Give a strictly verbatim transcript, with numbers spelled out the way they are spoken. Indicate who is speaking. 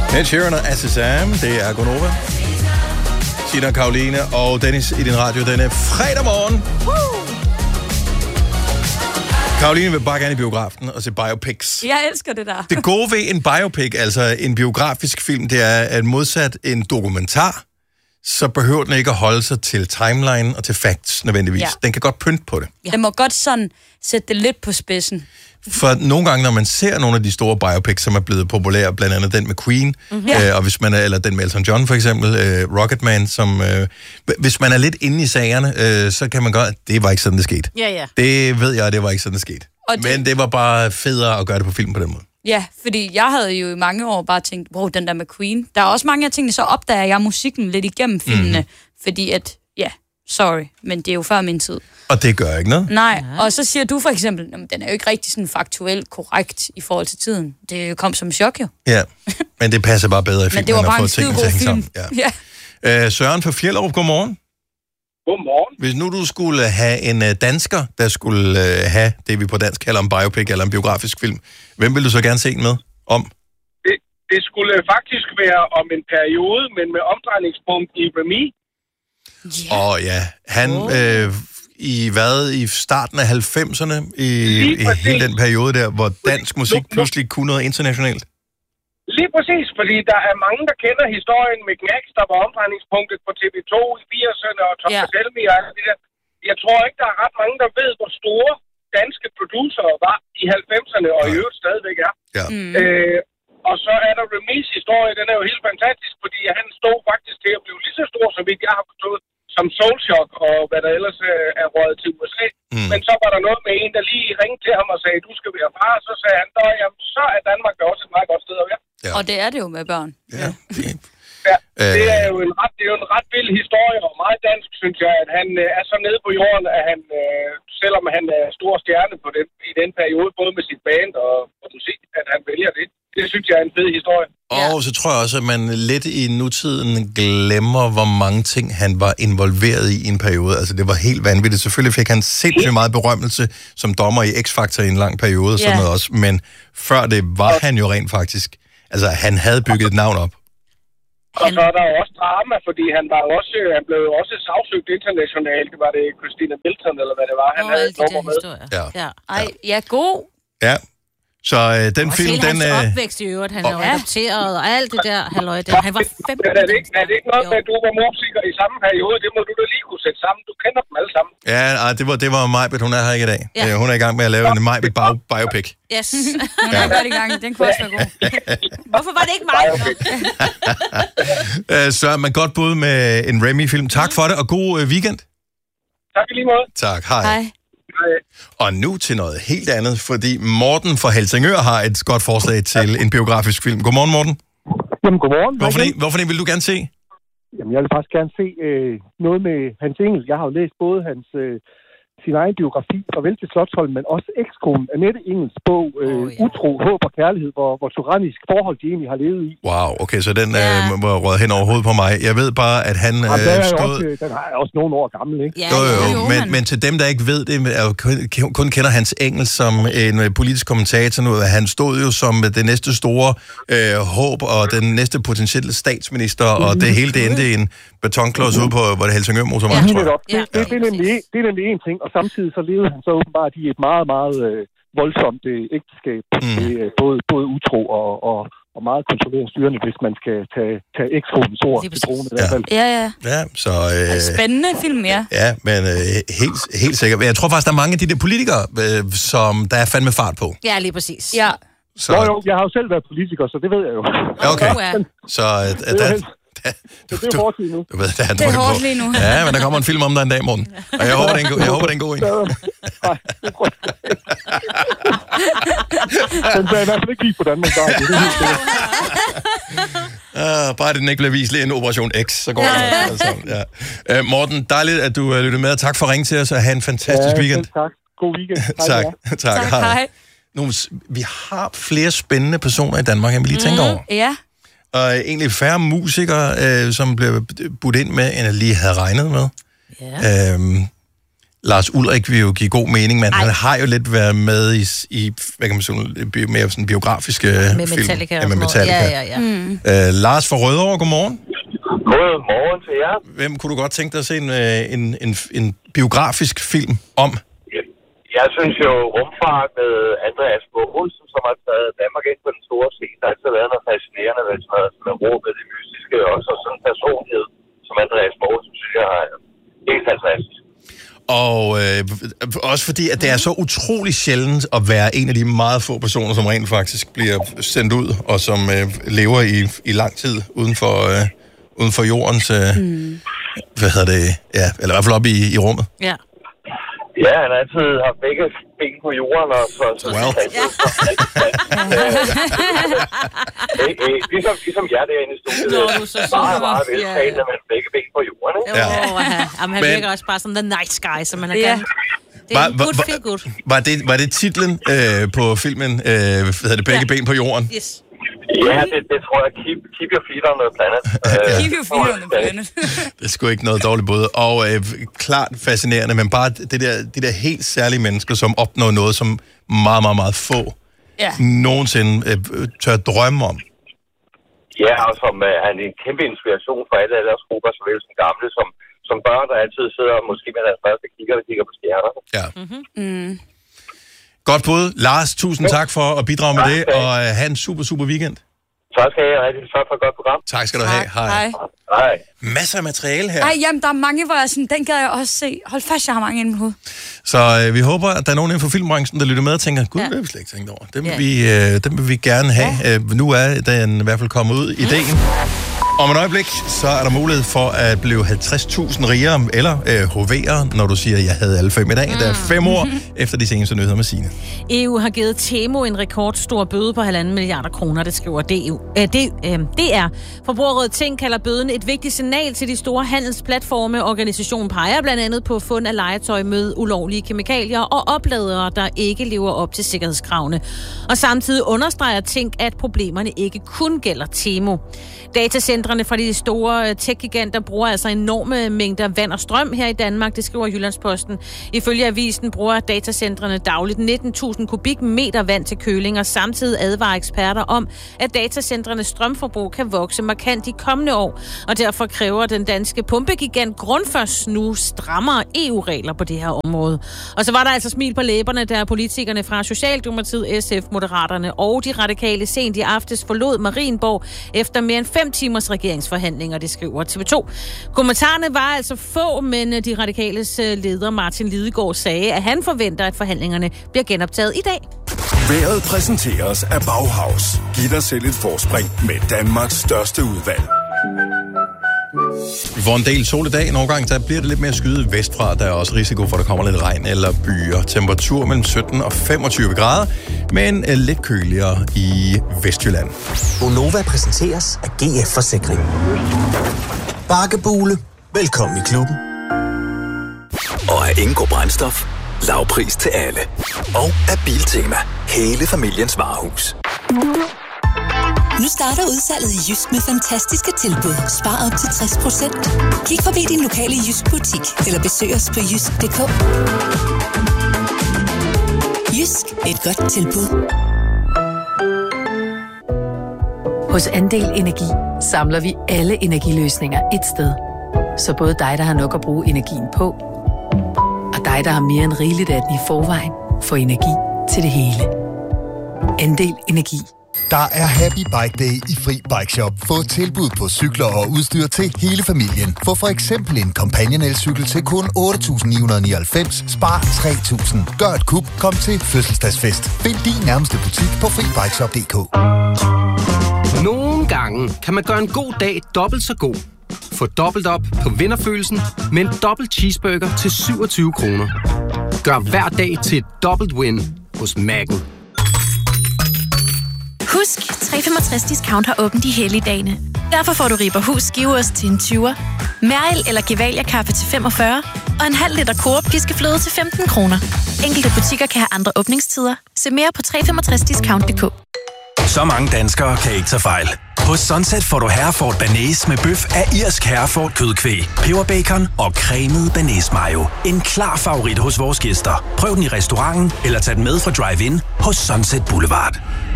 Speaker 1: Ed Sheeran og Assasam, det er Gonova. Tina og Karoline og Dennis i din radio denne fredag morgen. Karoline vil bare gerne i biografen og se biopics.
Speaker 2: Jeg elsker det der.
Speaker 1: Det gode ved en biopic, altså en biografisk film, det er, at modsat en dokumentar, så behøver den ikke at holde sig til timeline og til facts nødvendigvis. Ja. Den kan godt pynte på det.
Speaker 2: Ja. Den må godt sådan sætte det lidt på spidsen.
Speaker 1: For nogle gange, når man ser nogle af de store biopics, som er blevet populære, blandt andet den med Queen, mm-hmm. øh, og hvis man er, eller den med Elton John for eksempel, øh, Rocketman, som, øh, hvis man er lidt inde i sagerne, øh, så kan man godt, det var ikke sådan, det skete.
Speaker 3: Ja, ja.
Speaker 1: Det ved jeg, det var ikke sådan, det skete. Det... Men det var bare federe at gøre det på film på den måde.
Speaker 2: Ja, fordi jeg havde jo i mange år bare tænkt, wow, den der med Queen. Der er også mange af tingene, så opdager jeg musikken lidt igennem filmene, mm. fordi at, ja, sorry, men det er jo før min tid.
Speaker 1: Og det gør ikke noget?
Speaker 2: Nej, ja. Og så siger du for eksempel, den er jo ikke rigtig sådan faktuelt korrekt i forhold til tiden. Det kom som chok jo.
Speaker 1: Ja, men det passer bare bedre i filmen.
Speaker 2: Men det var bare en skidegod film.
Speaker 1: Ja. Ja. Øh, Søren fra Fjellerup, godmorgen.
Speaker 4: Godmorgen.
Speaker 1: Hvis nu du skulle have en uh, dansker, der skulle uh, have det, vi på dansk kalder en biopic eller en biografisk film, hvem vil du så gerne se den med om?
Speaker 4: Det, det skulle faktisk være om en periode, men med omdrejningspunkt i Remy.
Speaker 1: Åh yeah. oh, ja, han oh. øh, i hvad, i starten af halvfemserne, i, i hele den periode der, hvor dansk musik pludselig kunne noget internationalt.
Speaker 4: Lige præcis, fordi der er mange, der kender historien med Knacks, der var omdrejningspunktet på T V to i firserne og Thomas ja. Helmi og alt det der. Jeg tror ikke, der er ret mange, der ved, hvor store danske producerer var i halvfemserne og i øvrigt stadigvæk er.
Speaker 1: Ja.
Speaker 4: Mm. Øh, og så er der Remy's historie, den er jo helt fantastisk, fordi han stod faktisk til at blive lige så stor, som jeg har forstået, som Soulshock og hvad der ellers er røget til U S A. Mm. Men så var der noget med en, der lige ringte til ham og sagde, du skal være far. Så sagde han, jamen, så er Danmark da også et meget godt sted at være.
Speaker 2: Ja. Og det er det jo med børn.
Speaker 1: Ja, det,
Speaker 4: ja, det er jo en ret, det er jo en ret vild historie, og meget dansk, synes jeg, at han øh, er så nede på jorden, at han, øh, selvom han er stor stjerne på den, i den periode, både med sit band og, og musik, at han vælger det. Det synes jeg er en fed historie.
Speaker 1: Og så tror jeg også, at man lidt i nutiden glemmer, hvor mange ting han var involveret i i en periode. Altså, det var helt vanvittigt. Selvfølgelig fik han sindssygt meget berømmelse som dommer i X-Factor i en lang periode, og sådan noget også. Men før det var han jo rent faktisk. Altså, han havde bygget et navn op.
Speaker 4: Og så er der jo også drama, fordi han var også, han blev jo også sagsøgt internationalt. Det var det Christina Milton, eller hvad det var, han oh, havde et nummer med.
Speaker 1: Ja.
Speaker 2: Ja. Ej, ja, god.
Speaker 1: Ja. Så øh, den
Speaker 3: og
Speaker 1: film, den...
Speaker 3: Og opvækst i øvrigt, han er jo adopteret, og alt det der, halløj, der. Han var femten.
Speaker 4: Er det, ikke, er det ikke noget med, at du var musiker i samme periode? Det må du da lige kunne sætte sammen. Du kender dem alle sammen.
Speaker 1: Ja, ej, det var, det var Majbet, hun er her ikke i dag. Ja. Øh, hun er i gang med at lave en Majbet biopic.
Speaker 3: Yes.
Speaker 2: Hun er godt i gang. Den kunne også være god.
Speaker 3: Hvorfor var det ikke mig?
Speaker 1: øh, så man godt bud med en Remy-film. Tak for det, og god øh, weekend.
Speaker 4: Tak i lige måde.
Speaker 1: Tak, hej.
Speaker 2: Hej.
Speaker 1: Og nu til noget helt andet, fordi Morten fra Helsingør har et godt forslag til en biografisk film. Godmorgen, Morten.
Speaker 5: Jamen, godmorgen.
Speaker 1: Hvorfor en, hvorfor en vil du gerne se?
Speaker 5: Jamen, jeg vil faktisk gerne se øh, noget med Hans Engel. Jeg har jo læst både hans, øh, sin egen biografi, Farvel til Slotsholmen, men også ekskonen Annette Engels bog, øh, oh, ja. Utro, Håb og Kærlighed, hvor, hvor tyrannisk forhold de egentlig har levet i.
Speaker 1: Wow, okay, så den ja. øh, var røget hen over hovedet på mig. Jeg ved bare, at han øh,
Speaker 5: Jamen, den, er
Speaker 1: stod...
Speaker 5: også, den er også nogle år gammel, ikke?
Speaker 3: Ja,
Speaker 1: jo, jo,
Speaker 3: jo,
Speaker 1: jo. Men, men til dem, der ikke ved det, er jo kun, kun kender Hans Engel som en øh, politisk kommentator nu. Han stod jo som det næste store øh, håb, og den næste potentielle statsminister, mm. og det hele det endte i en betonklods mm. ude på, hvor det Helsingør motorvej,
Speaker 5: ja,
Speaker 1: tror jeg.
Speaker 5: Det, det, det, det, er nemlig, det er nemlig en ting, og samtidig så levede han så åbenbart i et meget, meget øh, voldsomt øh, ægteskab. Mm. Det, øh, både, både utro og, og, og meget kontrollerende styrende, hvis man skal tage, tage ekskronens ord til tronen i hvert fald.
Speaker 2: Ja, ja.
Speaker 1: Ja, så... Øh,
Speaker 2: spændende film, ja.
Speaker 1: Ja, men øh, helt, helt sikkert. Jeg tror faktisk, der er mange af de der politikere, øh, som der er fandme fart på.
Speaker 3: Ja, lige præcis.
Speaker 2: Ja.
Speaker 5: Så... Jo, jo, jeg har jo selv været politiker, så det ved jeg jo.
Speaker 1: Okay, så... Øh, der,
Speaker 5: Da, du, det er hårdt lige nu.
Speaker 1: Du ved, der er
Speaker 2: det er hårdt lige nu.
Speaker 1: Ja, men der kommer en film om dig en dag, Morten. Og jeg håber, det er en, jeg håber, det er en god en.
Speaker 5: Nej, det prøver den bliver i hvert fald ikke lige på Danmark. Der, det er helt
Speaker 1: uh, bare det den ikke bliver vist lige en Operation X, så går det. Altså, ja. uh, Morten, dejligt, at du uh, lyttede med. Tak for at ringe til os, og have en fantastisk
Speaker 5: ja,
Speaker 1: weekend.
Speaker 5: Tak. God weekend.
Speaker 1: tak. tak. Tak. Hej. Nu, vi har flere spændende personer i Danmark, end vi lige mm, tænker over.
Speaker 2: Ja.
Speaker 1: Og egentlig færre musikere, øh, som blev budt ind med, end jeg lige havde regnet med.
Speaker 2: Yeah.
Speaker 1: Øhm, Lars Ulrik vil jo give god mening, men Ej. han har jo lidt været med i, i hvad kan man sige, mere sådan biografiske
Speaker 3: med
Speaker 1: film.
Speaker 3: Metallica.
Speaker 1: Ja, med Metallica.
Speaker 3: Ja, ja, ja.
Speaker 1: Mm. Uh, Lars fra Rødovre, godmorgen.
Speaker 6: Godmorgen til jer.
Speaker 1: Hvem kunne du godt tænke dig at se en, en, en, en biografisk film om?
Speaker 6: Jeg synes jo, rumfart med Andreas Mogensen, som har taget Danmark ind på den store scene, der har altid været noget fascinerende ved sådan noget med råbet, det mystiske, og så sådan en personlighed, som Andreas Mogensen, synes jeg er helt fantastisk.
Speaker 1: Og øh, også fordi, at det er så utrolig sjældent at være en af de meget få personer, som rent faktisk bliver sendt ud, og som øh, lever i, i lang tid uden for, øh, uden for jordens, øh, mm. hvad hedder det, ja, eller i hvert fald op i, i rummet.
Speaker 3: Ja.
Speaker 6: Ja, han har altid haft begge ben på jorden, og så... så
Speaker 1: well.
Speaker 6: Ja. hey, hey, ligesom, ligesom jer derinde i studiet.
Speaker 3: Nå, du så så
Speaker 6: meget, meget veltalende, men begge ben på jorden, ikke?
Speaker 3: Jo, ja. Jamen, han men... virker også bare som the nice guy, som man har
Speaker 2: ja.
Speaker 3: gerne. Det er
Speaker 1: var,
Speaker 3: good
Speaker 1: var,
Speaker 3: feel good.
Speaker 1: Var det, var det titlen øh, på filmen, øh, hvad hedder det, begge ja. ben på jorden?
Speaker 3: Yes.
Speaker 6: Ja, det, det tror jeg. Keep, keep your feet on the planet.
Speaker 2: Keep your feet on the planet.
Speaker 1: Det er sgu ikke noget dårligt både. Og øh, klart fascinerende, men bare det der, de der helt særlige mennesker, som opnår noget, som meget, meget, meget få
Speaker 2: ja.
Speaker 1: nogensinde øh, tør drømme om.
Speaker 6: Ja, og som øh, er en kæmpe inspiration for alle deres grupper, såvel som gamle, som, som børn, der altid sidder måske med deres første kigger, der kigger på stjerner.
Speaker 1: Ja.
Speaker 2: Mm-hmm. Mm.
Speaker 1: Godt bud. Lars, tusind tak for at bidrage med det, og uh, have en super, super weekend.
Speaker 6: Tak skal jeg have. Tak for et godt program.
Speaker 1: Tak skal du have. Hej.
Speaker 2: Hej.
Speaker 6: Hej.
Speaker 1: Masser af materiale her.
Speaker 2: Ej, jamen, der er mange, hvor jeg sådan, den gad jeg også se. Hold fast, jeg har mange inde på hovedet.
Speaker 1: Så uh, vi håber, at der er nogen inden for filmbranchen, der lytter med og tænker, gud, ja. det har vi slet ikke tænkt over. Dem vil, ja. vi, uh, dem vil vi gerne have. Ja. Uh, nu er den i hvert fald kommet ud, ideen. Om et øjeblik, så er der mulighed for at blive halvtreds tusind rigere, eller øh, hoverer, når du siger, at jeg havde alle fem i dag. Mm. Der er fem år efter de seneste nyheder med Signe.
Speaker 3: E U har givet Temo en rekordstor bøde på halvanden milliarder kroner, det skriver D U. Æ, det, øh, det er. Forbrugerrådet Tænk kalder bøden et vigtigt signal til de store handelsplatforme. Organisationen peger blandt andet på fund af legetøj med ulovlige kemikalier og opladere, der ikke lever op til sikkerhedskravene. Og samtidig understreger Tænk, at problemerne ikke kun gælder Temo. Datacentrene fra de store tech-giganter bruger altså enorme mængder vand og strøm her i Danmark, det skriver Jyllandsposten. Ifølge avisen bruger datacentrene dagligt nitten tusind kubikmeter vand til køling, og samtidig advarer eksperter om, at datacentrenes strømforbrug kan vokse markant de kommende år, og derfor kræver den danske pumpegigant Grundfos nu strammere E U-regler på det her område. Og så var der altså smil på læberne, da politikerne fra Socialdemokratiet, S F, Moderaterne og de radikale sent i aftes forlod Marienborg efter mere end fem timers regeringsforhandlinger, det skriver T V to. Kommentarerne var altså få, men de radikales leder Martin Lidegaard sagde, at han forventer, at forhandlingerne bliver genoptaget i dag.
Speaker 7: Vejret præsenteres af Bauhaus. Giv dig selv et forspring med Danmarks største udvalg.
Speaker 1: Vi får en del sol i dag. Nogle gange der bliver det lidt mere skyet vestfra. Der er også risiko for, at der kommer lidt regn eller byer. Temperatur mellem sytten og femogtyve grader, men lidt køligere i Vestjylland.
Speaker 8: Gonova præsenteres af G F Forsikring. Bakkebule. Velkommen i klubben.
Speaker 9: Og af Ingo Brændstof. Lavpris til alle. Og af Biltema. Hele familiens varehus.
Speaker 10: Nu starter udsalget i Jysk med fantastiske tilbud. Spar op til tres procent. Kig forbi din lokale Jysk butik, eller besøg os på jysk punktum d k. Jysk, et godt tilbud.
Speaker 11: Hos Andel Energi samler vi alle energiløsninger et sted. Så både dig, der har nok at bruge energien på, og dig, der har mere end rigeligt af den i forvejen, får energi til det hele. Andel Energi.
Speaker 12: Der er Happy Bike Day i Fri Bike Shop. Få tilbud på cykler og udstyr til hele familien. Få for eksempel en Companion elcykel til kun otte tusind ni hundrede nioghalvfems. Spar tre tusind. Gør et kup. Kom til fødselsdagsfest. Find din nærmeste butik på fri bike shop punktum d k.
Speaker 13: Nogle gange kan man gøre en god dag dobbelt så god. Få dobbelt op på vinderfølelsen med en dobbelt cheeseburger til syvogtyve kroner. Gør hver dag til et dobbelt win hos Mac'en.
Speaker 14: Husk, tre femogtres discount har åbent de hellige dagene. Derfor får du Rieberhus skiveost til en tyver, Mærel eller Gevalia kaffe til femogfyrre og en halv liter Coop piskefløde til femten kroner. Enkelte butikker kan have andre åbningstider. Se mere på tre femogtres discount punktum d k.
Speaker 9: Så mange danskere kan ikke tage fejl.
Speaker 15: Hos Sunset får du Hereford Bearnaise med bøf af irsk Hereford kødkvæg, peberbacon og cremet Bearnaise mayo. En klar favorit hos vores gæster. Prøv den i restauranten eller tag den med fra drive-in hos Sunset Boulevard.